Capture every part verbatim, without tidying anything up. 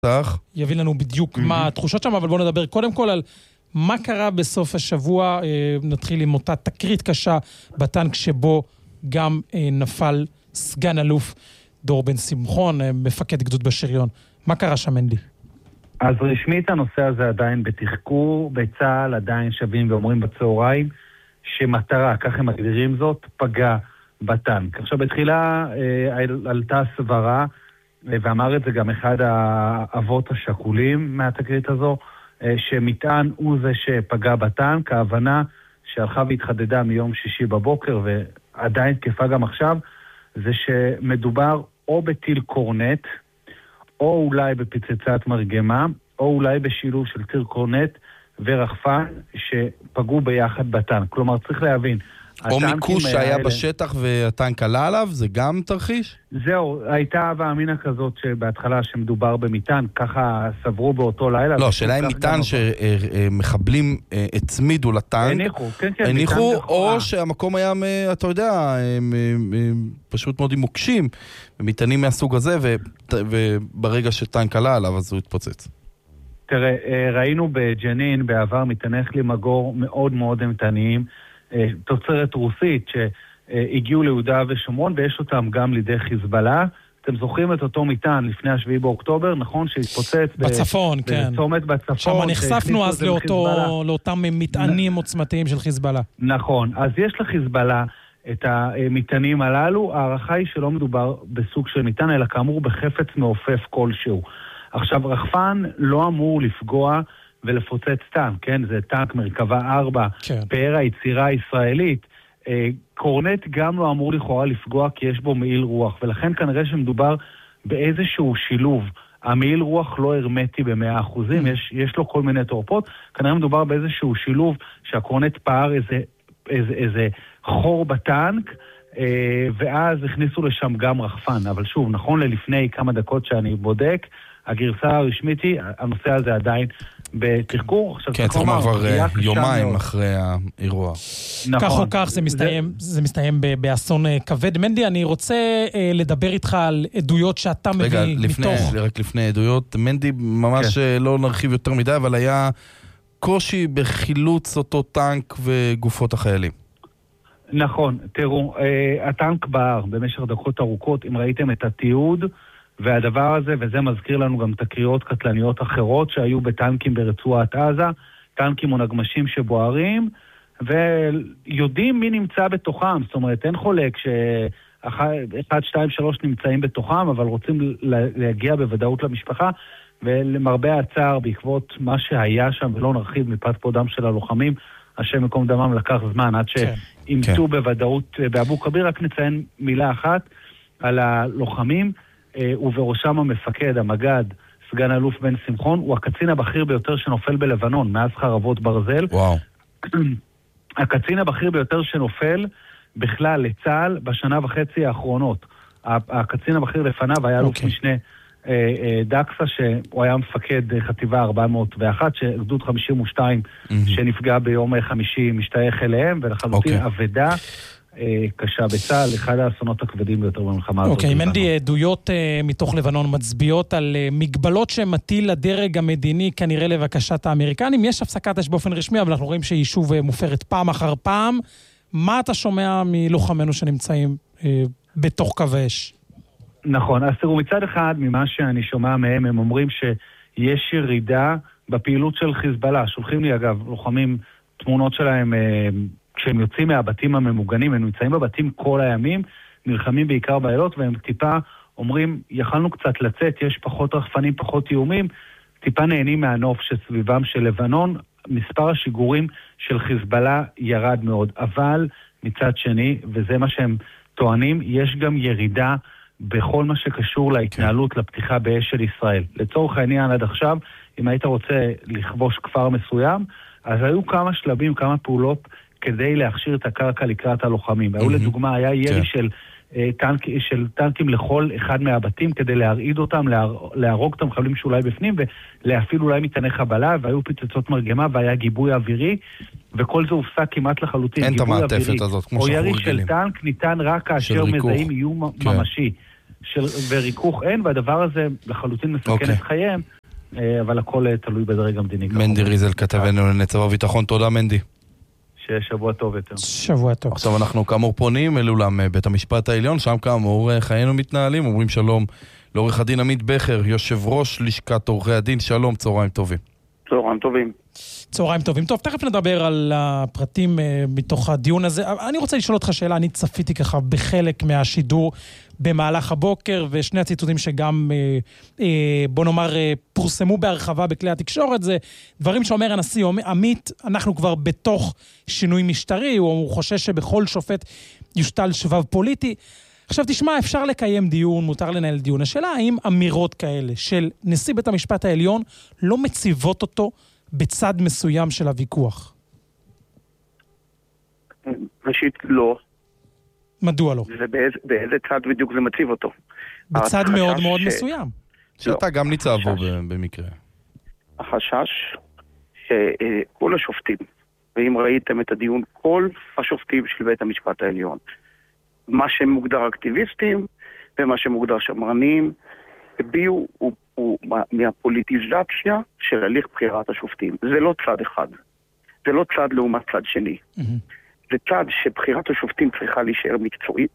יביא לנו בדיוק מה התחושות שם, אבל בואו נדבר קודם כל על מה קרה בסוף השבוע. נתחיל עם אותה תקרית קשה בטנק שבו גם נפל סגן אלוף דור בן שמחון, מפקד גדוד בשריון. מה קרה שם, מנדי? אז רשמית הנושא הזה עדיין בתחקור, בצה"ל עדיין שווים ואומרים בצהריים שמטרה, כך הם מגדירים זאת, פגע בטנק. עכשיו בתחילה אה, עלתה סברה, ואמר את זה גם אחד האבות השכולים מהתקרית הזו, אה, שמטען הוא זה שפגע בטנק. ההבנה שהלכה והתחדדה מיום שישי בבוקר ועדיין תקפה גם עכשיו, זה שמדובר או בטיל קורנט, או אולי בפצצת מרגמה, או אולי בשילוב של טיל קורנט ורחפן שפגעו ביחד בטנק. כלומר, צריך להבין. או מיקוש שהיה האלה... בשטח והטנק עלה עליו, זה גם תרחיש? זהו, הייתה הווה אמינה כזאת שבהתחלה שמדובר במטען, ככה סברו באותו לילה. לא, שאלה אם מטען שמחבלים הצמידו לטנק, הניחו, כן, כן, הניחו, או שהמקום היה, אתה יודע, פשוט מאוד עם מוקשים, ומטענים מהסוג הזה, וברגע שטנק עלה עליו, אז הוא התפוצץ. תראה, ראינו בג'נין בעבר מטעני כלי מגור מאוד מאוד אימתניים, תוצרת רוסית שהגיעו ליהודה ושומרון, ויש אותם גם לידי חיזבאללה. אתם זוכרים את אותו מטען לפני השביעי באוקטובר, נכון? שהתפוצץ בצפון, כן. בצומת בצפון. שם נחשפנו אז לאותו, לאותם מטענים עוצמתיים של חיזבאללה. נכון. אז יש לחיזבאללה את המטענים הללו. הערכה היא שלא מדובר בסוג של מטען, אלא כאמור בחפץ מעופף כלשהו. עכשיו, רחפן לא אמור לפגוע ולפוצץ טנק, כן? זה טנק מרכבה ארבע, כן. פאר היצירה הישראלית. אה, קורנט גם לא אמור לכאורה לפגוע כי יש בו מעיל רוח, ולכן כנראה שמדובר באיזשהו שילוב. המעיל רוח לא הרמטי במאה אחוזים, יש, יש לו כל מיני תורפות, כנראה מדובר באיזשהו שילוב שהקורנט פער איזה, איזה, איזה חור בטנק, אה, ואז הכניסו לשם גם רחפן. אבל שוב, נכון ללפני כמה דקות שאני בודק, הגרסה הרשמית היא, הנושא הזה עדיין בתחקור. כן, צריך לומר כבר יומיים אחרי האירוע. כך או כך זה מסתיים, זה מסתיים באסון כבד. מנדי, אני רוצה לדבר איתך על עדויות שאתה מביא מתוך... רגע, רק לפני עדויות, מנדי ממש לא נרחיב יותר מדי, אבל היה קושי בחילוץ אותו טנק וגופות החיילים. נכון, תראו, הטנק בער במשך דקות ארוכות, אם ראיתם את התיעוד, והדבר הזה, וזה מזכיר לנו גם תקריות קטלניות אחרות שהיו בטנקים ברצועת עזה, טנקים או נגמשים שבוערים, ויודעים מי נמצא בתוכם. זאת אומרת, אין חולק שאחד, שתיים, שלוש נמצאים בתוכם, אבל רוצים להגיע בוודאות למשפחה, ולמרבה הצער, בעקבות מה שהיה שם, ולא נרחיב מפאת פודם של הלוחמים, השם מקום דמם לקח זמן, עד שאימצו בוודאות באבו כביר. רק נציין מילה אחת על הלוחמים, ובראשם המפקד, המגד, סגן אלוף בן שמחון, הוא הקצין הבכיר ביותר שנופל בלבנון, מאז חרבות ברזל. וואו. הקצין הבכיר ביותר שנופל בכלל לצה"ל בשנה וחצי האחרונות. הקצין הבכיר לפניו היה אלוף משנה דקסה, שהוא היה מפקד חטיבה ארבע מאות ואחת, שגדוד חמישים ושתיים שנפגע ביום חמישי משתייך אליהם, ולחלוטין עבדה קשה בצה"ל, אחד האסונות הכבדים ביותר במלחמה הזאת. אוקיי, מנדי, עדויות מתוך לבנון מצביעות על מגבלות שמטיל הדרג המדיני כנראה לבקשת האמריקנים. יש הפסקת אש באופן רשמי, אבל אנחנו רואים שיישוב מופרת פעם אחר פעם. מה אתה שומע מלוחמינו שנמצאים בתוך קו האש? נכון, אז תראו, מצד אחד, ממה שאני שומע מהם, הם אומרים שיש ירידה בפעילות של חיזבאללה. שולחים לי, אגב, לוחמים, תמונות שלהם, כשהם יוצאים מהבתים הממוגנים, הם נמצאים בבתים כל הימים, נלחמים בעיקר בעילות, והם טיפה אומרים, יכלנו קצת לצאת, יש פחות רחפנים, פחות איומים, טיפה נהנים מהנוף שסביבם של לבנון, מספר השיגורים של חיזבאללה ירד מאוד. אבל מצד שני, וזה מה שהם טוענים, יש גם ירידה בכל מה שקשור להתנהלות לפתיחה באש של ישראל. לצורך העניין עד עכשיו, אם היית רוצה לכבוש כפר מסוים, אז היו כמה שלבים, כמה פעולות כדי להכשיר את הקרקע לקראת הלוחמים. היו לדוגמה, היה ירי של טנק, של טנקים לכל אחד מהבתים כדי להרעיד אותם, להרוג את המחבלים שאולי בפנים, ולהפעיל אולי מטעני חבלה, והיו פצצות מרגמה, והיה גיבוי אווירי, וכל זה הופסק כמעט לחלוטין. אין את המעטפת הזאת, כמו או שאנחנו ירי רגילים. של טנק ניתן רק כאשר מזהים איום ממשי. של, וריכוך אין, והדבר הזה לחלוטין מסכן אוקיי. את חייהם, אבל הכל תלוי בדרג המדיני. מנדי ריזל כתבנו לנצב הביטחון, תודה מנדי. שיהיה שבוע טוב יותר. שבוע טוב. עכשיו אנחנו כאמור פונים אל אולם בית המשפט העליון, שם כאמור חיינו מתנהלים, אומרים שלום לעורך הדין עמית בכר, יושב ראש לשכת עורכי הדין, שלום, צהריים טובים. צהריים טובים. צהריים טובים. טוב, תכף נדבר על הפרטים uh, מתוך הדיון הזה. אני רוצה לשאול אותך שאלה, אני צפיתי ככה בחלק מהשידור במהלך הבוקר, ושני הציטוטים שגם, uh, uh, בוא נאמר, uh, פורסמו בהרחבה בכלי התקשורת, זה דברים שאומר הנשיא עמית, אנחנו כבר בתוך שינוי משטרי, הוא, הוא חושש שבכל שופט יושתל שבב פוליטי. עכשיו תשמע, אפשר לקיים דיון, מותר לנהל דיון. השאלה האם אמירות כאלה של נשיא בית המשפט העליון לא מציבות אותו בצד מסוים של הוויכוח? ראשית, לא. מדוע לא? ובאיזה צד בדיוק זה מציב אותו? בצד מאוד מאוד מסוים. שאתה גם ניצב בו במקרה. החשש שכל השופטים, ואם ראיתם את הדיון, כל השופטים של בית המשפט העליון, מה שמוגדר אקטיביסטים ומה שמוגדר שמרנים, הביאו הוא, הוא, מהפוליטיזציה של הליך בחירת השופטים. זה לא צד אחד. זה לא צד לעומת צד שני. Mm-hmm. זה צד שבחירת השופטים צריכה להישאר מקצועית,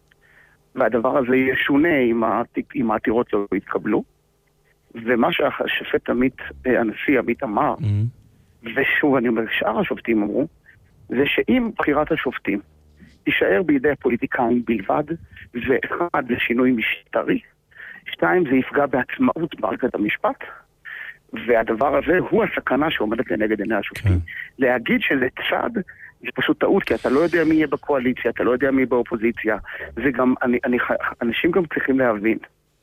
והדבר הזה יהיה שונה אם, העתיק, אם העתירות לא יתקבלו. ומה שהשופט עמית, הנשיא עמית אמר, mm-hmm. ושוב אני אומר, שאר השופטים אמרו, זה שאם בחירת השופטים תישאר בידי הפוליטיקאים בלבד, ואחד לשינוי משטרי, שתיים זה יפגע בעצמאות מערכת המשפט, והדבר הזה הוא הסכנה שעומדת לנגד עיני השופטים. Okay. להגיד שזה צד, זה פשוט טעות, כי אתה לא יודע מי יהיה בקואליציה, אתה לא יודע מי יהיה באופוזיציה, זה גם, אני, אני, אנשים גם צריכים להבין,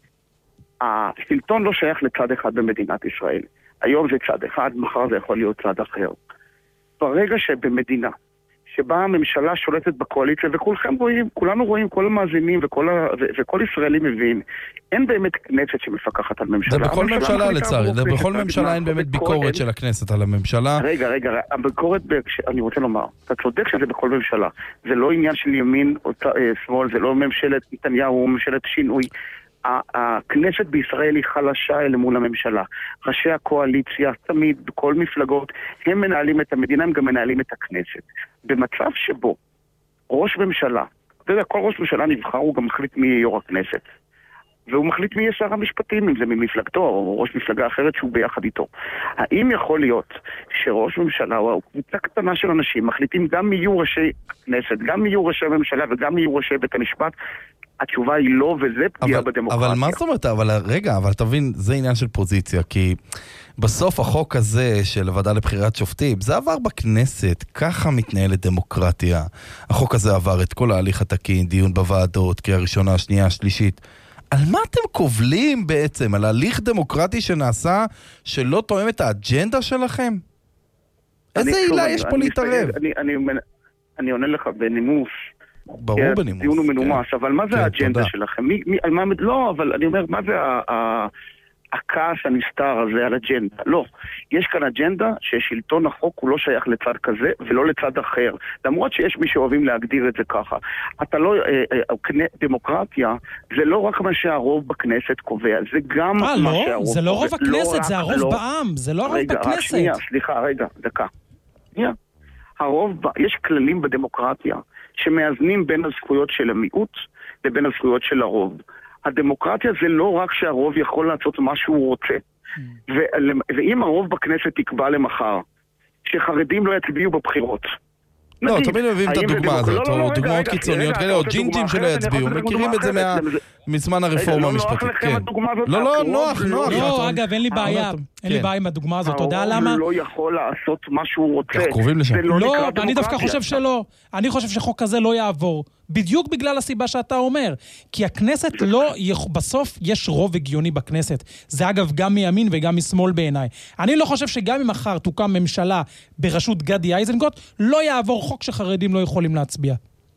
השלטון לא שייך לצד אחד במדינת ישראל. היום זה צד אחד, מחר זה יכול להיות צד אחר. ברגע שבמדינה, שבה הממשלה שולטת בקואליציה, וכולכם רואים, כולנו רואים, כל המאזינים וכל, ה, ו, וכל ישראלי מבין, אין באמת כנסת שמפקחת על ממשלה. זה בכל ממשלה לצערי, זה בכל ממשלה אין באמת ביקורת של הכנסת על הממשלה. רגע, רגע, הביקורת, אני רוצה לומר, אתה צודק שזה בכל ממשלה. זה לא עניין של ימין או שמאל, זה לא ממשלת נתניהו או ממשלת שינוי. הכנסת בישראל היא חלשה אל מול הממשלה. ראשי הקואליציה, תמיד, בכל מפלגות, הם מנהלים את המדינה, הם גם מנהלים את הכנסת. במצב שבו ראש ממשלה, אתה יודע, כל ראש ממשלה נבחר, הוא גם מחליט מי יהיה יו"ר הכנסת. והוא מחליט מי יהיה שר המשפטים, אם זה ממפלגתו, או ראש מפלגה אחרת שהוא ביחד איתו. האם יכול להיות שראש ממשלה, או קבוצה קטנה של אנשים, מחליטים גם מי יהיו ראשי הכנסת, גם מי יהיו ראשי הממשלה, וגם מי יהיו ראשי בית המשפט? התשובה היא לא, וזה פגיעה בדמוקרטיה. אבל מה זאת אומרת? אבל רגע, אבל תבין, זה עניין של פוזיציה, כי בסוף החוק הזה של הוועדה לבחירת שופטים, זה עבר בכנסת, ככה מתנהלת דמוקרטיה. החוק הזה עבר את כל ההליך התקין, דיון בוועדות, קריאה ראשונה, שנייה, שלישית. על מה אתם קובלים בעצם? על הליך דמוקרטי שנעשה שלא תואם את האג'נדה שלכם? איזה עילה יש פה להתערב? אני עונה לך בנימוס. ברור בנימוס. דיון הוא מנומס, אבל מה זה האג'נדה שלכם? לא, אבל אני אומר, מה זה הכעס הנסתר הזה על אג'נדה? לא. יש כאן אג'נדה ששלטון החוק הוא לא שייך לצד כזה ולא לצד אחר. למרות שיש מי שאוהבים להגדיר את זה ככה. אתה לא, דמוקרטיה זה לא רק מה שהרוב בכנסת קובע, זה גם מה שהרוב קובע. זה לא רוב הכנסת, זה הרוב בעם, זה לא הרוב בכנסת. רגע, שנייה, סליחה, רגע, דקה. שנייה. הרוב, יש כללים בדמוקרטיה שמאזנים בין הזכויות של המיעוט לבין הזכויות של הרוב. הדמוקרטיה זה לא רק שהרוב יכול לעשות מה שהוא רוצה. ואם הרוב בכנסת תקבע למחר שחרדים לא יצביעו בבחירות, לא, תמיד מביאים את הדוגמה הזאת, או דוגמאות קיצוניות כאלה, או ג'ינג'ים שלא יצביעו, מכירים את זה מזמן הרפורמה המשפטית. לא, לא, נוח, נוח. לא, אגב, אין לי בעיה, אין לי בעיה עם הדוגמה הזאת, אתה יודע למה? הרוב לא יכול לעשות מה שהוא רוצה. אנחנו קרובים לשם. לא, אני דווקא חושב שלא. אני חושב שחוק כזה לא יעבור. בדיוק בגלל הסיבה שאתה אומר. כי הכנסת לא, בסוף יש רוב הגיוני בכנסת. זה אגב גם מימין וגם משמאל בעיניי. אני לא חושב שגם אם מחר תוקם ממשלה בראשות גדי איזנקוט, לא יעבור חוק שחרדים לא יכולים להצביע.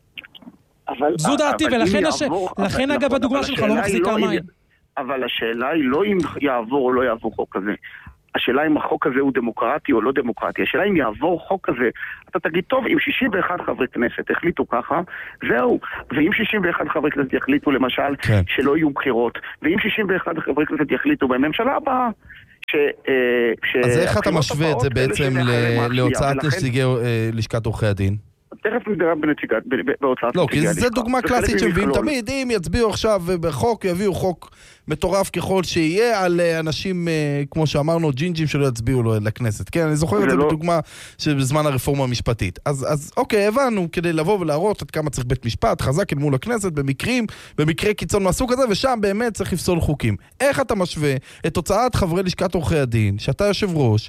זו דעתי, ולכן אגב הדוגמה שלך לא מחזיקה מים. אבל השאלה היא לא אם יעבור או לא יעבור חוק כזה. השאלה אם החוק הזה הוא דמוקרטי או לא דמוקרטי. השאלה אם יעבור חוק כזה, אתה תגיד, טוב, אם שישים ואחד חברי כנסת החליטו ככה, זהו. ואם שישים ואחד חברי כנסת יחליטו, למשל, כן. שלא יהיו בחירות, ואם שישים ואחד חברי כנסת יחליטו בממשלה הבאה, ש... ש... אז איך אתה משווה את זה בעצם להוצאת נציגי לשכת עורכי הדין? תכף נדבר בנציגת, בהוצאת... לא, כי זו דוגמה קלאסית שמביאים תמיד, אם יצביעו עכשיו בחוק, יביאו חוק מטורף ככל שיהיה על אנשים, כמו שאמרנו, ג'ינג'ים שלא יצביעו לכנסת. כן, אני זוכר את זה בדוגמה שבזמן הרפורמה המשפטית. אז אוקיי, הבנו, כדי לבוא ולהראות עד כמה צריך בית משפט, חזק אל מול הכנסת, במקרים, במקרה קיצון מהסוג הזה, ושם באמת צריך לפסול חוקים. איך אתה משווה את תוצאת חברי לשכת עורכי הדין, שאתה יושב ראש,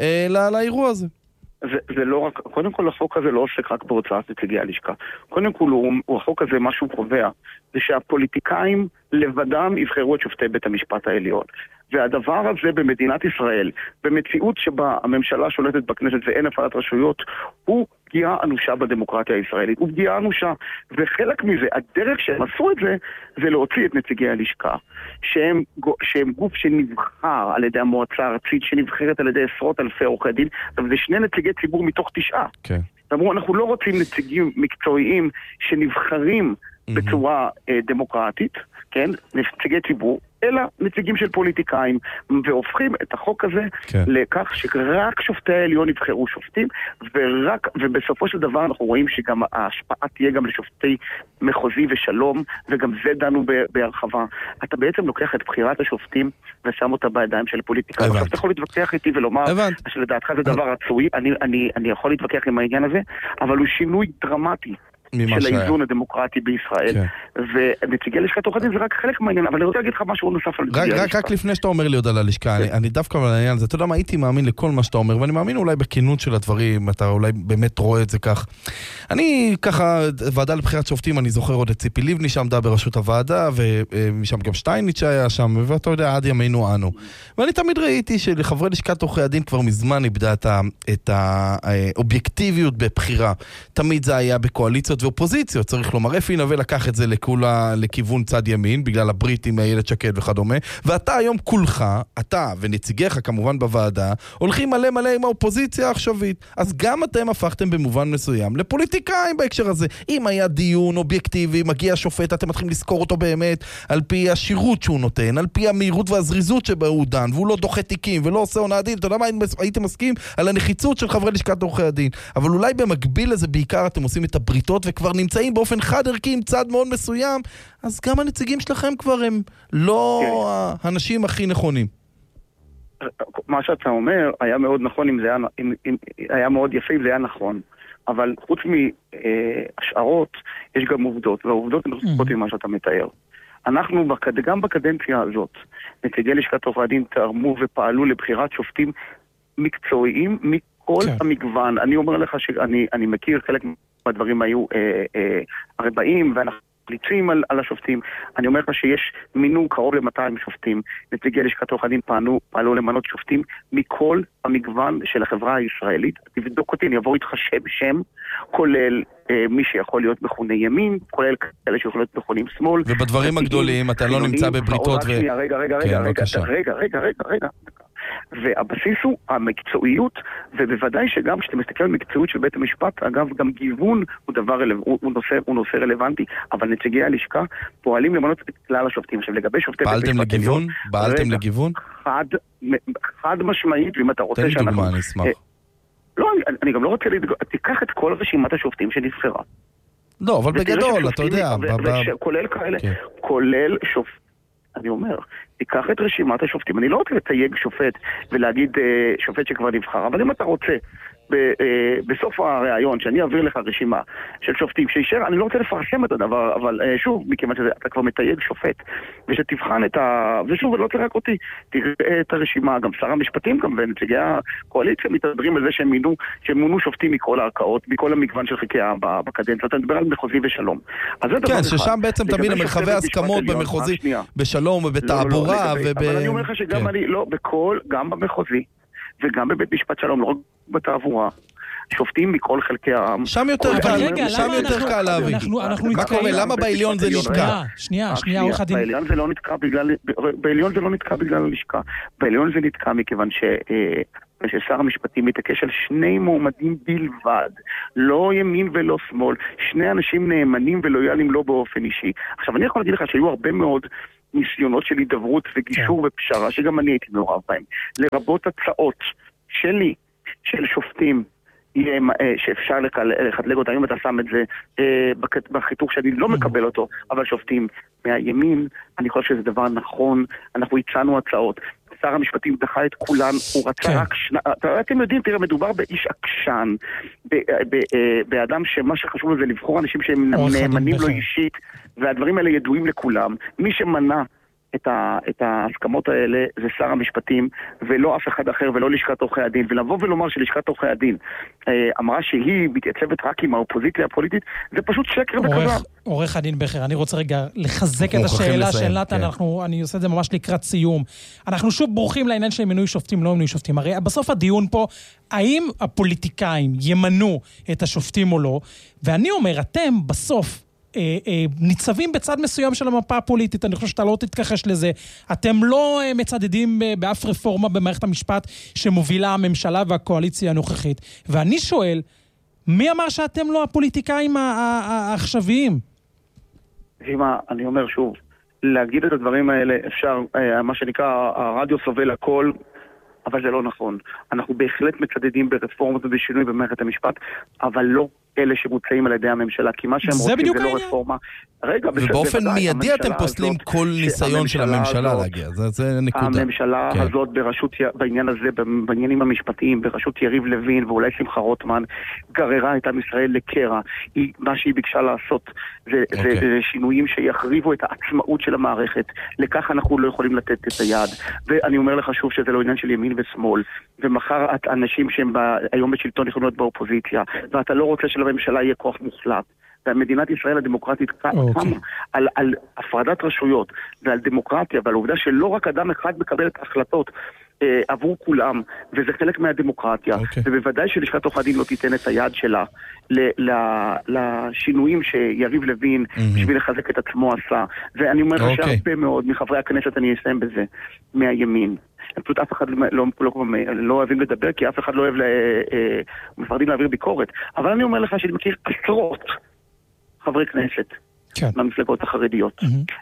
לאירוע הזה? זה, זה לא רק, קודם כל החוק הזה לא עוסק רק בהוצאת נציגי הלשכה. קודם כל הוא, הוא החוק הזה, מה שהוא קובע, זה שהפוליטיקאים לבדם יבחרו את שופטי בית המשפט העליון. והדבר הזה במדינת ישראל, במציאות שבה הממשלה שולטת בכנסת ואין הפעלת רשויות, הוא פגיעה אנושה בדמוקרטיה הישראלית. הוא פגיעה אנושה. וחלק מזה, הדרך שהם עשו את זה, זה להוציא את נציגי הלשכה, שהם, שהם גוף שנבחר על ידי המועצה הארצית, שנבחרת על ידי עשרות אלפי עורכי דין, וזה שני נציגי ציבור מתוך תשעה. כן. אמרו, אנחנו לא רוצים נציגים מקצועיים שנבחרים בצורה אה, דמוקרטית, כן, נציגי ציבור, אלא נציגים של פוליטיקאים, והופכים את החוק הזה כן. לכך שרק שופטי העליון יבחרו שופטים, ורק, ובסופו של דבר אנחנו רואים שגם ההשפעה תהיה גם לשופטי מחוזי ושלום, וגם זה דנו בהרחבה. אתה בעצם לוקח את בחירת השופטים ושם אותה בידיים של פוליטיקאים. עכשיו אתה יכול להתווכח איתי ולומר שלדעתך זה דבר רצוי, אני, אני, אני יכול להתווכח עם העניין הזה, אבל הוא שינוי דרמטי. של האיזון הדמוקרטי בישראל. ונציגי לשכת עורכי דין זה רק חלק מהעניין, אבל אני רוצה להגיד לך משהו נוסף על נציגי הלשכה. רק לפני שאתה אומר לי עוד על הלשכה, אני דווקא על העניין הזה, אתה יודע מה, הייתי מאמין לכל מה שאתה אומר, ואני מאמין אולי בכנות של הדברים, אתה אולי באמת רואה את זה כך. אני ככה, ועדה לבחירת שופטים, אני זוכר עוד את ציפי לבני שעמדה בראשות הוועדה, ומשם גם שטייניץ שהיה שם, ואתה יודע, עד ימינו אנו. ואני תמיד ראיתי שלחברי לשכת עורכי הדין כבר מזמן איבדה את האובייקטיביות בבחירה. תמיד זה היה בקואליציות ואופוזיציות, צריך לומר, אפי נווה לקח את זה לכולה, לכיוון צד ימין, בגלל הברית עם איילת שקד וכדומה, ואתה היום כולך, אתה ונציגיך כמובן בוועדה, הולכים מלא מלא עם האופוזיציה העכשווית. אז גם אתם הפכתם במובן מסוים לפוליטיקאים בהקשר הזה. אם היה דיון אובייקטיבי, מגיע שופט, אתם מתחילים לזכור אותו באמת, על פי השירות שהוא נותן, על פי המהירות והזריזות שבה הוא דן, והוא לא דוחה תיקים, ולא עושה עונה דין. אתה יודע מה, הייתם מסכים על הנחיצות של חברי לשכת עורכי הדין. אבל אולי במקביל לזה בעיקר אתם עושים את הבריתות וכבר נמצאים באופן חד ערכי עם צד מאוד מסוים, אז גם הנציגים שלכם כבר הם לא האנשים הכי נכונים. מה שאתה אומר היה מאוד נכון, אם זה היה, אם, אם, היה מאוד יפה אם זה היה נכון, אבל חוץ מהשערות יש גם עובדות, והעובדות הן רחוקות ממה שאתה מתאר. אנחנו גם בקדנציה הזאת, נציגי לשכת עורכי הדין תרמו ופעלו לבחירת שופטים מקצועיים מכל כן. המגוון. אני אומר לך שאני אני מכיר חלק מהדברים היו אה, אה, ארבעים, ואנחנו מחליטים על, על השופטים. אני אומר לך שיש מינו קרוב ל-מאתיים שופטים. נציגי לשכת עורכי הדין פעלו, פעלו למנות שופטים מכל המגוון של החברה הישראלית. תבדוק אותי, אני אעבור איתך שם שם, כולל אה, מי שיכול להיות מכוני ימין, כולל כאלה שיכול להיות מכונים שמאל. ובדברים הגדולים, אתה לא נמצא בבריתות ו... רגע, רגע, רגע, רגע, רגע, רגע, רגע, רגע, רגע. והבסיס הוא המקצועיות, ובוודאי שגם כשאתה מסתכל על מקצועיות של בית המשפט, אגב, גם גיוון הוא דבר, הוא, הוא, נושא, הוא נושא רלוונטי, אבל נציגי הלשכה פועלים למנות את כלל השופטים. עכשיו, לגבי שופטי בית המשפט... פעלתם לגיוון? פעלתם לגיוון? חד, חד משמעית, ואם אתה רוצה שאנחנו... תן דוגמה, אני אשמח. לא, אני, אני גם לא רוצה לדגוע, תיקח את כל רשימת השופטים שנבחרה. לא, אבל בגדול, אתה יודע. כולל כאלה, כולל שופט. אני אומר, תיקח את רשימת השופטים. אני לא רוצה לתייג שופט ולהגיד שופט שכבר נבחר, אבל אם אתה רוצה בסוף הרעיון שאני אעביר לך רשימה של שופטים שישר, אני לא רוצה לפרשם את הדבר, אבל שוב, מכיוון שאתה כבר מתייג שופט ושתבחן את ה... ושוב, לא תרק אותי, תראה את הרשימה, גם שר המשפטים גם ונציגי הקואליציה מתדברים על זה שהם מינו, שהם מונו שופטים מכל הערכאות, מכל המגוון של חיקי בקדנציה. אתה מדבר על מחוזי ושלום. כן, ששם בעצם תמיד המרחבי הסכמות במחוזי, בשלום ובתעבורה וב... אבל אני אומר לך שגם אני, לא, בכל, גם במחוזי וגם בבית משפט שלום, לא רק בתעבורה, שופטים מכל חלקי העם. שם יותר קל, שם יותר קל להביא. מה קורה? למה בעליון זה נתקע? שנייה, שנייה, עורך הדין. בעליון זה לא נתקע בגלל, בעליון זה לא נתקע בגלל הלשכה. בעליון זה נתקע מכיוון ש... ששר המשפטים מתעקש על שני מועמדים בלבד, לא ימין ולא שמאל, שני אנשים נאמנים ולויאליים לא באופן אישי. עכשיו אני יכול להגיד לך שהיו הרבה מאוד ניסיונות של הידברות וגישור ופשרה, שגם אני הייתי מעורב בהם, לרבות הצעות שלי, של שופטים, שאפשר לחדלג אותם, אם אתה שם את זה בחיתוך שאני לא מקבל אותו, אבל שופטים מהימין, אני חושב שזה דבר נכון, אנחנו הצענו הצעות. שר המשפטים דחה את כולן, הוא רצה רק שנה, אתם יודעים, תראה, מדובר באיש עקשן, באדם שמה שחשוב זה לבחור אנשים שהם נאמנים לו אישית, והדברים האלה ידועים לכולם. מי שמנע את, ה, את ההסכמות האלה זה שר המשפטים, ולא אף אחד אחר, ולא לשכת עורכי הדין. ולבוא ולומר שלשכת עורכי הדין אה, אמרה שהיא מתייצבת רק עם האופוזיציה הפוליטית, זה פשוט שקר וכזב. עורך הדין בכר, אני רוצה רגע לחזק את השאלה של נתן, אנחנו, אני עושה את זה ממש לקראת סיום. אנחנו שוב ברוכים לעניין של מינוי שופטים, לא מינוי שופטים. הרי בסוף הדיון פה, האם הפוליטיקאים ימנו את השופטים או לא, ואני אומר, אתם בסוף, אה, אה, ניצבים בצד מסוים של המפה הפוליטית, אני חושב שאתה לא תתכחש לזה, אתם לא אה, מצדדים אה, באף רפורמה במערכת המשפט שמובילה הממשלה והקואליציה הנוכחית, ואני שואל, מי אמר שאתם לא הפוליטיקאים העכשוויים? אמא, אני אומר שוב, להגיד את הדברים האלה אפשר, אה, מה שנקרא, הרדיו סובל הכל, אבל זה לא נכון. אנחנו בהחלט מצדדים ברפורמות ובשינוי במערכת המשפט, אבל לא אלה שמוצאים על ידי הממשלה, כי מה שהם רוצים זה לא רפורמה. רגע, ובאופן מיידי אתם פוסלים כל ניסיון של הממשלה להגיע, זה נקודה. הממשלה הזאת בראשות, בעניין הזה, בעניינים המשפטיים, בראשות יריב לוין ואולי שמחה רוטמן, גררה את עם ישראל לקרע. מה שהיא ביקשה לעשות זה שינויים שיחריבו את העצמאות של המערכת. לכך אנחנו לא יכולים לתת את היד. ואני אומר לך שוב שזה לא עניין של ימין ושמאל, ומחר אנשים שהם היום בשלטון יכולים להיות באופוזיציה, ואתה לא רוצה שלממשלה יהיה כוח מוחלט. ומדינת ישראל הדמוקרטית קמה על, על הפרדת רשויות ועל דמוקרטיה ועל העובדה שלא רק אדם אחד מקבל את ההחלטות אה, עבור כולם, וזה חלק מהדמוקרטיה, okay. ובוודאי שלשכת עורכי הדין לא תיתן את היד שלה ל, ל, לשינויים שיריב לוין mm-hmm. בשביל לחזק את עצמו עשה. ואני אומר okay. שהרבה מאוד מחברי הכנסת, אני אסיים בזה, מהימין. פשוט אף אחד לא, לא, לא, לא אוהבים לדבר, כי אף אחד לא אוהב לה, אה, מפחדים להעביר ביקורת. אבל אני אומר לך שאני מכיר עשרות חברי כנסת כן. מהמפלגות החרדיות mm-hmm.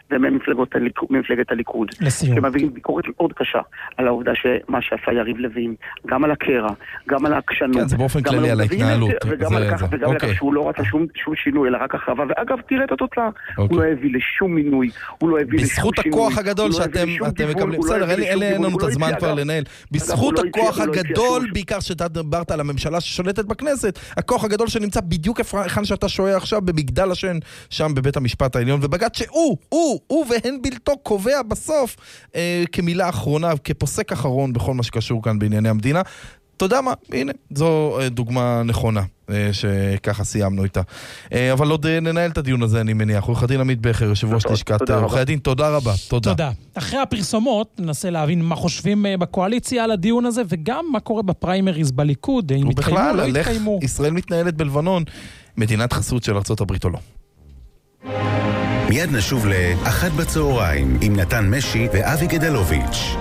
וממפלגת הליכוד שמביאים ביקורת מאוד קשה על העובדה שמה שעשה יריב לוין, גם על הקרע, גם על העקשנות, כן, זה באופן כללי על ההתנהלות וגם על כך וגם על כך שהוא לא רצה שום, שום שינוי אלא רק החרבה, ואגב תראה את התוצאה הוא לא הביא לשום מינוי, הוא לא הביא לשום שינוי, בזכות הכוח הגדול שאתם מקבלים, בסדר, אין לנו את הזמן כבר לנהל, בזכות הכוח הגדול, בעיקר שדיברת על הממשלה ששולטת בכנסת, הכוח הגדול שנמצא בדיוק איפה שאתה שוהה עכשיו במגדל השן שם בבית המשפט העליון, ובג"ץ שהוא, הוא, הוא והן בלתו קובע בסוף אה, כמילה אחרונה, כפוסק אחרון בכל מה שקשור כאן בענייני המדינה. אתה יודע מה? הנה, זו אה, דוגמה נכונה, אה, שככה סיימנו איתה. אה, אבל עוד אה, ננהל את הדיון הזה, אני מניח. עורך הדין עמית בכר, יושב ראש לשכת עורכי הדין, תודה רבה. תודה. תודה. אחרי הפרסומות, ננסה להבין מה חושבים אה, בקואליציה על הדיון הזה, וגם מה קורה בפריימריז בליכוד, אם יתקיימו או לא יתקיימו. ישראל מתנהלת בלבנון, מדינת חסות של ארצות הברית או לא. מיד נשוב לאחת בצהריים עם נתן משי ואבי גדלוביץ'.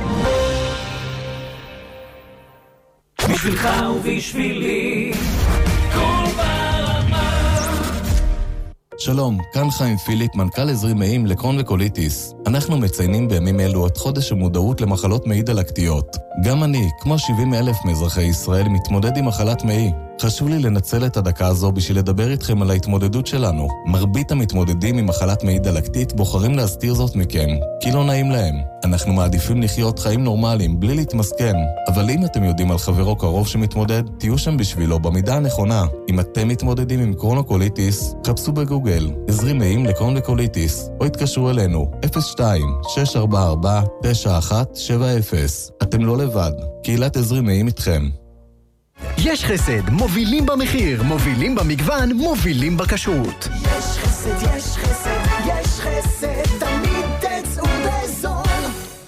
בשבילך ובשבילי כל ברמה. שלום, כאן חיים פיליפ, מנכ"ל עזרי מעיים לקרון וקוליטיס. אנחנו מציינים בימים אלו את חודש המודעות למחלות מעי דלקתיות. גם אני, כמו שבעים אלף מאזרחי ישראל, מתמודד עם מחלת מעי. חשוב לי לנצל את הדקה הזו בשביל לדבר איתכם על ההתמודדות שלנו. מרבית המתמודדים עם מחלת מעי דלקתית בוחרים להסתיר זאת מכם, כי לא נעים להם. אנחנו מעדיפים לחיות חיים נורמליים בלי להתמסכן, אבל אם אתם יודעים על חברו קרוב שמתמודד, תהיו שם בשבילו במידה הנכונה. אם אתם מתמודדים עם קרון וקוליטיס, חפשו בגוגל עזרי מעיים לקרון וקוליטיס, או התקשרו אלינו אפס שתיים שש ארבע ארבע תשע אחת שבע אפס. אתם לא לבד, קהילת עזרי מעיים איתכם. יש חסד, מובילים במחיר, מובילים במגוון, מובילים בכשרות. יש חסד, יש חסד, יש חסד, תמיד תצאו בזול.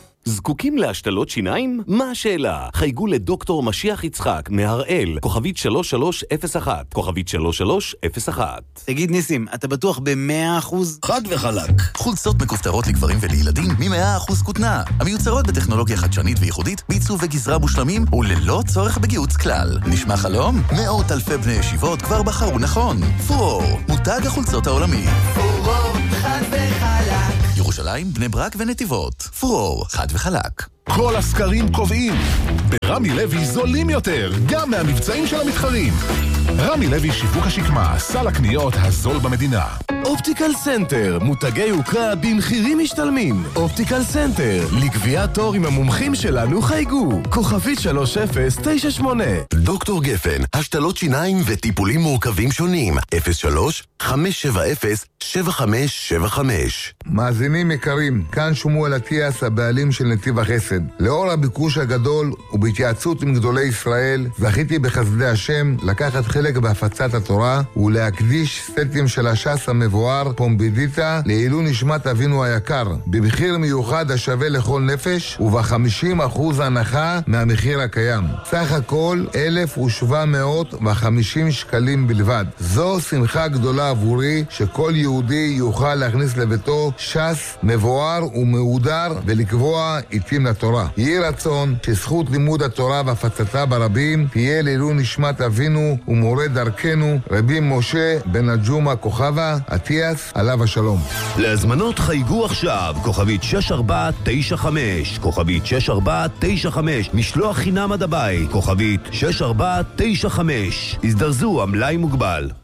זקוקים להשתלות שיניים? מה השאלה? חייגו לדוקטור משיח יצחק מהראל, כוכבית שלוש שלוש אפס אחת, כוכבית שלוש שלוש אפס אחת. תגיד ניסים, אתה בטוח ב-מאה אחוז? חד וחלק. חולצות מכופתרות לגברים ולילדים מ-מאה אחוז כותנה. המיוצרות בטכנולוגיה חדשנית וייחודית, בעיצוב וגזרה מושלמים וללא צורך בגיוץ כלל. נשמע חלום? מאות אלפי בני ישיבות כבר בחרו נכון. פורור, מותג החולצות העולמי. פורור, חד וחלק. ירושלים, בני ברק ונתיבות. פורור, חד וחלק. כל הסקרים קובעים. ברמי לוי זולים יותר, גם מהמבצעים של המתחרים. רמי לוי שיווק השקמה, סל הקניות הזול במדינה. אופטיקל סנטר, מותגי יוקרה במחירים משתלמים. אופטיקל סנטר, לקביעת תור עם המומחים שלנו חייגו. כוכבית שלוש אפס תשע שמונה. דוקטור גפן, השתלות שיניים וטיפולים מורכבים שונים. אפס שלוש חמש שבע אפס שבע חמש שבע חמש. מאזינים יקרים, כאן שמואל אטיאס, הבעלים של נתיב החסד. לאור הביקוש הגדול ובהתייעצות עם גדולי ישראל, זכיתי בחסדי השם לקחת חלק בהפצת התורה ולהקדיש סטים של הש"ס המבואר פומבידיטה לעילוי נשמת אבינו היקר, במחיר מיוחד השווה לכל נפש וב-חמישים אחוז הנחה מהמחיר הקיים. סך הכל אלף ושבע מאות וחמישים שקלים בלבד. זו שמחה גדולה עבורי שכל יהודי יוכל להכניס לביתו ש"ס מבואר ומהודר ולקבוע עיתים לתורה. יהי רצון שזכות לימוד התורה והפצתה ברבים תהיה לעילוי נשמת אבינו ומורה דרכנו רבי משה בן הג'ומה כוכבה אטיאס עליו השלום. להזמנות חייגו עכשיו, כוכבית שש ארבע תשע חמש, כוכבית שש ארבע תשע חמש, משלוח חינם עד הבית, כוכבית שש ארבע תשע חמש. הזדרזו, המלאי מוגבל.